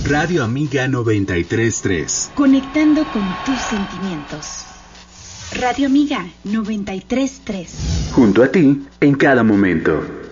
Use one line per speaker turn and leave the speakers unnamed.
Radio Amiga 93.3.
Conectando con tus sentimientos. Radio Amiga 93.3.
Junto a ti en cada momento.